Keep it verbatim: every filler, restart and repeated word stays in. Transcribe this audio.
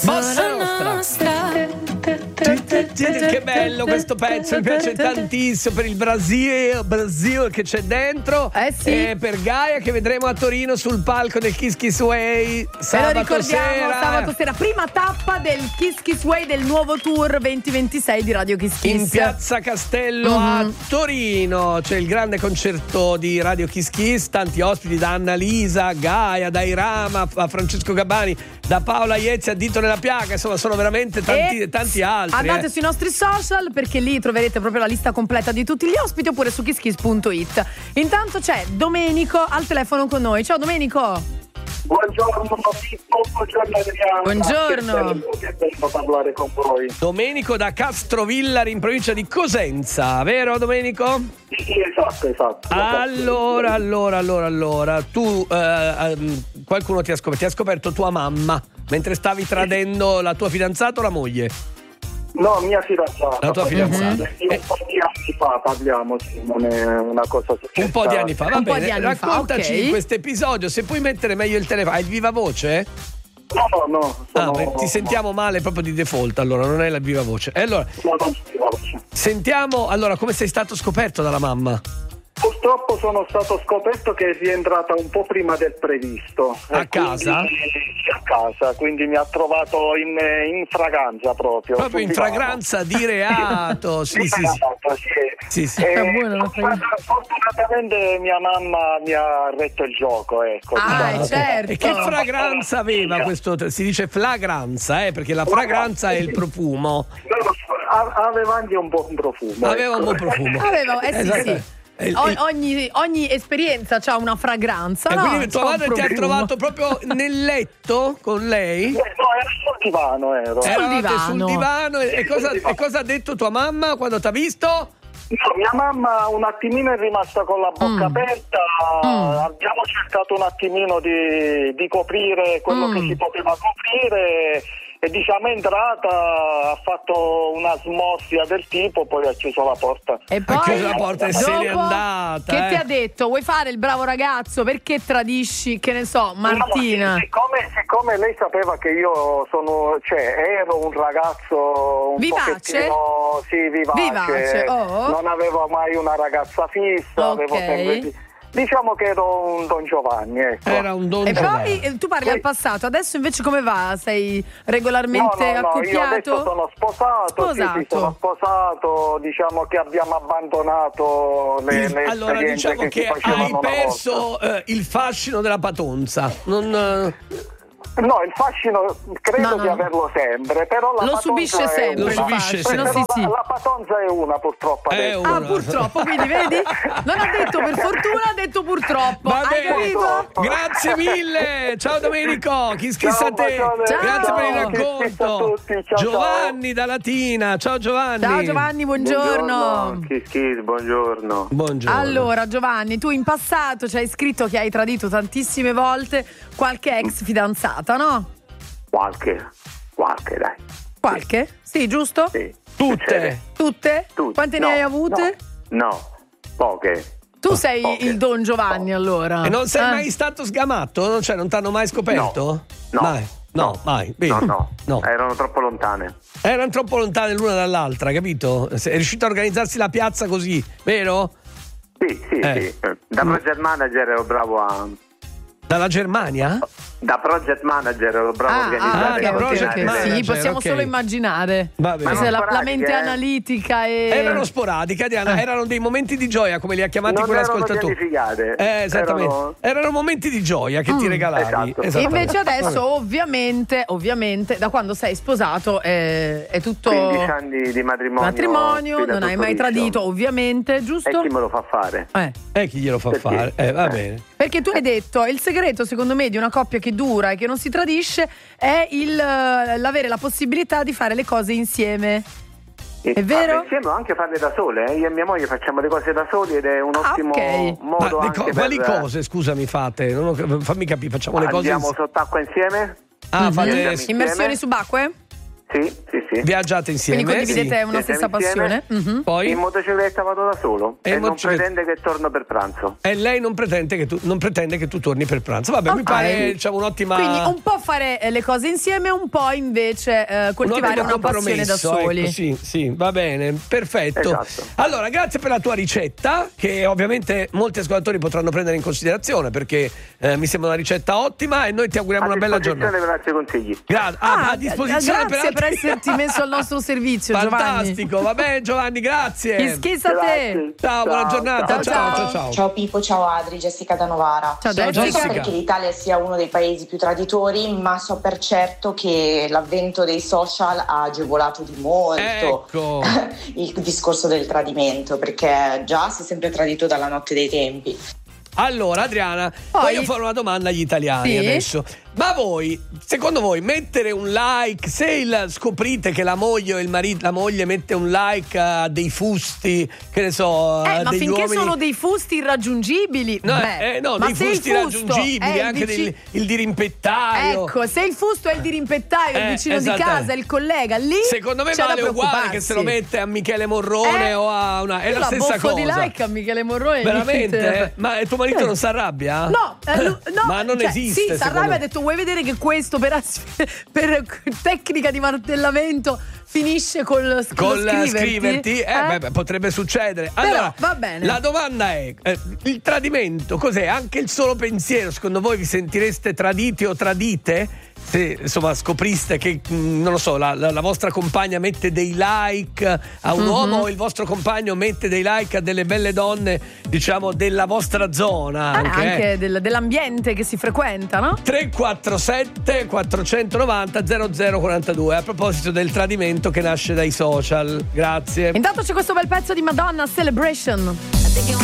Bossa Nostra. Che bello questo pezzo, mi piace tantissimo per il Brasile, Brasile che c'è dentro. Eh sì. E per Gaia che vedremo a Torino sul palco del Kiss Kiss Way sabato Ve lo ricordiamo, sera. sabato sera, prima tappa del Kiss Kiss Way del nuovo tour venti ventisei di Radio Kiss Kiss. In Piazza Castello mm-hmm. a Torino c'è il grande concerto di Radio Kiss Kiss, tanti ospiti da Annalisa, Gaia, da Irama a Francesco Gabbani, da Paola Iezzi a Dito nella Piaga, insomma sono veramente tanti, e tanti altri. Andate eh. sui nostri social perché lì troverete proprio la lista completa di tutti gli ospiti, oppure su kiss kiss punto it. Intanto c'è Domenico al telefono con noi. Ciao Domenico. Buongiorno, buongiorno Adriano. Buongiorno. Che bello parlare con voi. Domenico da Castrovillari in provincia di Cosenza, vero Domenico? Sì, esatto, esatto. Allora, allora, allora, allora, tu eh, qualcuno ti ha scoperto, ti ha scoperto tua mamma mentre stavi tradendo la tua fidanzata o la moglie? No, mia fidanzata. La tua fidanzata. Mm-hmm. Un po' di anni fa parliamo, sì, non è una cosa successa. Un po' di anni fa, va Un po' bene. di anni Raccontaci fa, okay. in questo episodio, se puoi mettere meglio il telefono. Hai il viva voce? No, no, no. Ah, Sono... beh, ti sentiamo male proprio di default, allora non è la viva voce. E allora, no, non si voce. sentiamo, allora, come sei stato scoperto dalla mamma? Purtroppo sono stato scoperto che è rientrata un po' prima del previsto. A casa? Quindi, a casa, quindi mi ha trovato in, in fragranza proprio. Proprio in divano. fragranza di reato, sì, sì, sì. Sì, sì. Eh, È buona la fragranza. fortunatamente mia mamma mi ha retto il gioco, ecco. Ah, diciamo. certo. E che fragranza aveva questo? Si dice flagranza, eh, perché la fragranza è il profumo. Aveva anche un buon profumo. Aveva ecco. un buon profumo. Aveva, eh sì, Esatto. sì. E il- O- ogni, ogni esperienza ha una fragranza. E no? quindi tua C'ha un madre ti ha profumo. trovato proprio nel letto con lei? No, era sul divano, ero. Sul Eravate divano. sul divano e, e cosa, e cosa ha detto tua mamma quando ti ha visto? No, mia mamma un attimino è rimasta con la bocca Mm. aperta, Mm. abbiamo cercato un attimino di, di coprire quello Mm. che si poteva coprire e diciamo è entrata, ha fatto una smorfia del tipo, poi ha chiuso la porta. E poi Ha chiuso la porta e se n'è dopo, andata, Che eh. ti ha detto? Vuoi fare il bravo ragazzo? Perché tradisci, che ne so, Martina? No, siccome, siccome lei sapeva che io sono, cioè ero un ragazzo un Vivace? pochettino, sì, vivace, Vivace, oh. non avevo mai una ragazza fissa, Ok. avevo sempre, diciamo che ero un Don Giovanni, ecco. Era un don E Giovanni. poi eh, tu parli Sì. al passato, adesso invece come va? Sei regolarmente No, no, no, io accoppiato? adesso sono sposato, Sposato. Sì, sì, sono sposato, diciamo che abbiamo abbandonato le, Il- le allora esperienze diciamo che, che si facevano hai una perso volta. eh, il fascino della patonza. Non, eh, No, il fascino credo No, no. di averlo sempre, però la Lo patonza subisce è sempre Lo il una. subisce fascino, sempre. sì, Però sì. la, la patonza è una purtroppo È adesso. una. Ah, purtroppo, quindi vedi? Non ha detto per fortuna, ha detto purtroppo. Va Hai bene. capito? Grazie mille. Ciao Domenico. Chi schissa Ciao, a te. bacione. Ciao. Grazie per il Ciao. Chi schissa a racconto. tutti. Ciao, Giovanni da Latina. Ciao Giovanni. Ciao Giovanni, buongiorno. Kiss Kiss, buongiorno. Buongiorno. Allora Giovanni, tu in passato ci hai scritto che hai tradito tantissime volte qualche ex fidanzata, no? Qualche, qualche dai. Qualche? Sì, giusto? Sì. Tutte. Succede. Tutte? Tutte. Quante No, ne hai avute? No, no, poche. Tu sei Poche. il Don Giovanni, allora. E non sei Eh? mai stato sgamato? Non, cioè, non ti hanno mai scoperto? No. Mai. No, No. mai. Bene. No, no, No. erano troppo lontane. Erano troppo lontane l'una dall'altra, capito? È riuscito a organizzarsi la piazza così, vero? Sì, sì, Eh. sì. Da project manager ero bravo a... Dalla Germania? Da project manager ero bravo a Ah, organizzare. ah, ok, da ok, project ok. manager, Sì, possiamo ok. solo immaginare. Va bene. Questa è la, la sporadiche, mente eh. analitica e... Erano sporadiche, Diana, Eh. erano dei momenti di gioia, come li ha chiamati Non quegli erano ascoltatori. pianificate. Eh, esattamente. Erano- Erano momenti di gioia che ti regalavi. esatto. Esattamente. Invece adesso Vabbè. ovviamente, ovviamente, da quando sei sposato è, è tutto quindici anni di matrimonio. matrimonio, fidato non hai mai solissimo. tradito, ovviamente, E giusto? chi me lo fa fare? Eh. Eh, chi glielo fa Perché? fare? Eh, va Eh. bene. Perché tu hai detto il segreto secondo me di una coppia che dura e che non si tradisce è il, eh, l'avere la possibilità di fare le cose insieme. E È vero? vabbè, insieme o anche farle da sole. eh. Io e mia moglie facciamo le cose da soli ed è un Ah, ottimo ok. Ma modo le anche co- per... quali cose, scusami, fate? Non ho- fammi capire, facciamo le cose. Andiamo ins- sott'acqua insieme? Ah, Mhm. fate. Andiamo Immersioni insieme? subacquee? Sì, sì, sì. Viaggiate insieme. Quindi condividete sì. una stessa Insieme. passione. Mhm. Poi? In motocicletta vado da solo E e, in non motocicletta- pretende che torno per pranzo. E lei non pretende che tu, non pretende che tu torni per pranzo. Vabbè, mi Ok. pare diciamo, un'ottima. Quindi un po' fare eh, le cose insieme, un po' invece eh, un coltivare ottimo una passione da compromesso, soli. ecco, sì, sì, va bene, perfetto. Esatto. Allora, grazie per la tua ricetta, che ovviamente molti ascoltatori potranno prendere in considerazione, perché eh, mi sembra una ricetta ottima e noi ti auguriamo A una bella disposizione giornata. per altri consigli. Gra- a, Ah, a disposizione grazie per, altri- esserti messo al nostro servizio, Giovanni. Fantastico, va bene Giovanni, grazie. Chi schizza a te. Grazie. Ciao, buona giornata. Ciao, Ciao, ciao, ciao. ciao. Ciao Pippo, ciao Adri, Jessica da Novara. Ciao, Ciao, Jessica. Non so Jessica. perché l'Italia sia uno dei paesi più traditori, ma so per certo che l'avvento dei social ha agevolato di molto Ecco. il discorso del tradimento, perché già si è sempre tradito dalla notte dei tempi. Allora Adriana, Poi- voglio fare una domanda agli italiani Sì? adesso. Ma voi, secondo voi, mettere un like, se il, scoprite che la moglie o il marito, la moglie mette un like a dei fusti, che ne so, Eh, a ma degli finché uomini... sono dei fusti irraggiungibili, No, beh, eh, no, ma dei se il fusti fusto raggiungibili, è il anche vici- del, il dirimpettaio. Ecco, se il fusto è il dirimpettaio, Eh, il vicino di esattamente. casa, il collega, lì Secondo me c'è da vale uguale preoccuparsi. che se lo mette a Michele Morrone Eh, o a una... È io la la stessa boffo cosa. di like a Michele Morrone. Veramente? Ma tuo marito Eh. non si arrabbia? No, eh, lui- no, Ma non cioè, esiste. Sì, secondo Sarraia me. ha detto: vuoi vedere che questo per, as- per tecnica di martellamento finisce col, Con lo la scriverti? scriverti, eh, beh, beh, potrebbe succedere. Però, Allora, va bene. La domanda è: eh, il tradimento cos'è? Anche il solo pensiero, secondo voi vi sentireste traditi o tradite? Se insomma scopriste che mh, non lo so, la, la- la vostra compagna mette dei like a un Mhm. uomo o il vostro compagno mette dei like a delle belle donne, diciamo, della vostra zona. Eh, Anche, eh. anche del- dell'ambiente che si frequenta, no? tre quattro sette quattrocentonovanta zero zero quarantadue. A proposito del tradimento che nasce dai social. Grazie. Intanto c'è questo bel pezzo di Madonna, Celebration.